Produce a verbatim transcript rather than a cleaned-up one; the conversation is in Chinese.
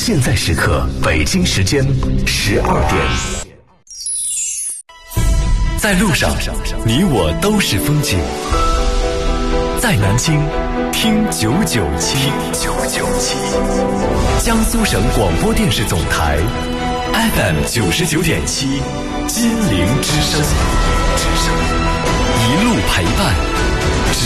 现在时刻，北京时间十二点。在路上，你我都是风景。在南京，听九九七九九七，江苏省广播电视总台 F M 九十九点七，金陵之声，一路陪伴。